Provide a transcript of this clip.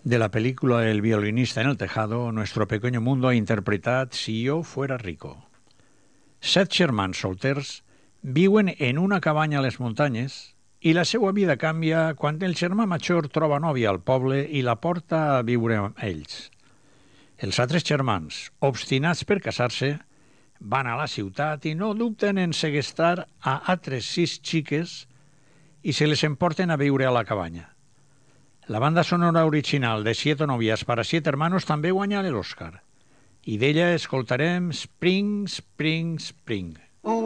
De la película El violinista en el tejado, nuestro pequeño mundo ha interpretat Si jo fuera rico. 7 germans solters viuen en una cabanya a les muntanyes i la seva vida canvia quan el germà major troba nòvia al poble i la porta a viure amb ells. Els altres germans, obstinats per casar-se, van a la ciutat i no dubten en segrestar a altres 6 xiques i se les emporten a viure a la cabanya. La banda sonora original de Siete novias para siete hermanos també guanya l'Oscar i d'ella escoltarem Spring, Spring, Spring.